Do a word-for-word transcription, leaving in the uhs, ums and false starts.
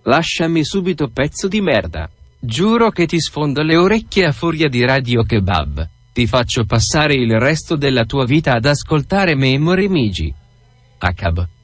Lasciami subito, pezzo di merda. Giuro che ti sfondo le orecchie a furia di radio kebab. Ti faccio passare il resto della tua vita ad ascoltare Memory Migi. Acab.